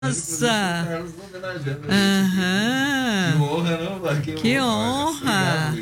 Nossa! Que honra, não, pai? Que honra!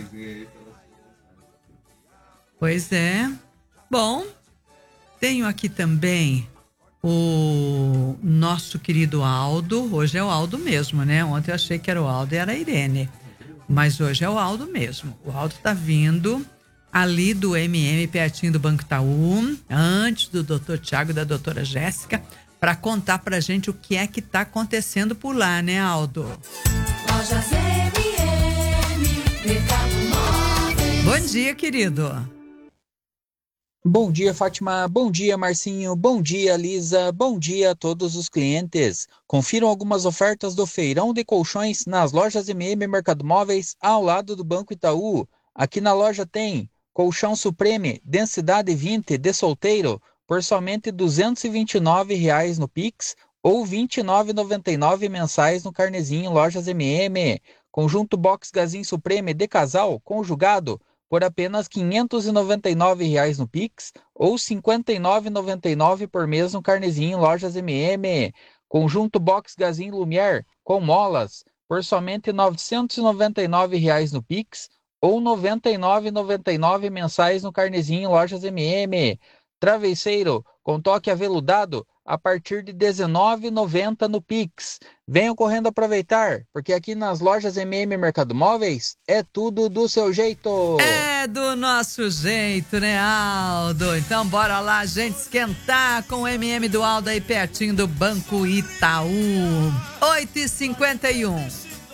Pois é. Bom, tenho aqui também o nosso querido Aldo. Hoje é o Aldo mesmo, né? Ontem eu achei que era o Aldo e era a Irene. Mas hoje é o Aldo mesmo. O Aldo tá vindo ali do MM, pertinho do Banco Itaú, antes do Dr. Tiago e da doutora Jéssica, para contar pra gente o que é que tá acontecendo por lá, né, Aldo? Lojas MM, Mercado Móveis. Bom dia, querido. Bom dia, Fátima. Bom dia, Marcinho. Bom dia, Lisa. Bom dia a todos os clientes. Confiram algumas ofertas do feirão de colchões nas lojas MM Mercado Móveis ao lado do Banco Itaú. Aqui na loja tem colchão Supreme, densidade 20 de solteiro, por somente R$ 229 no Pix ou R$ 29,99 mensais no carnezinho Lojas MM. Conjunto Box Gazin Supreme de casal, conjugado, por apenas R$ 599 no Pix ou R$ 59,99 por mês no carnezinho Lojas MM. Conjunto Box Gazin Lumière com molas por somente R$ 999 no Pix ou R$ 99,99 mensais no carnezinho Lojas MM. Travesseiro com toque aveludado a partir de R$ 19,90 no Pix. Venham correndo aproveitar, porque aqui nas lojas MM Mercado Móveis é tudo do seu jeito. É do nosso jeito, né, Aldo? Então bora lá, gente, esquentar com o MM do Aldo aí pertinho do Banco Itaú. 8h51.